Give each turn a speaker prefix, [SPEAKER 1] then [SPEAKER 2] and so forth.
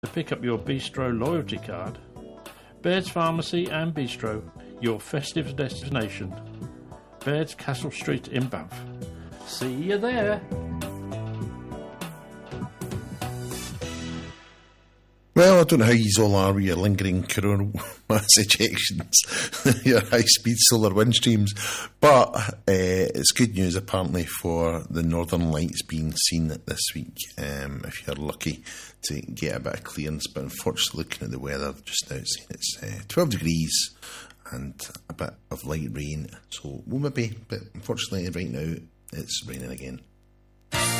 [SPEAKER 1] to pick up your Bistro loyalty card. Baird's Pharmacy and Bistro, your festive destination. Baird's Castle Street in Banff. See you there.
[SPEAKER 2] Well, I don't know how you all are with your lingering coronal mass ejections, your high-speed solar wind streams, but it's good news apparently for the Northern Lights being seen this week, if you're lucky to get a bit of clearance. But unfortunately, looking at the weather just now, it's 12 degrees and a bit of light rain, so well maybe, but unfortunately right now it's raining again.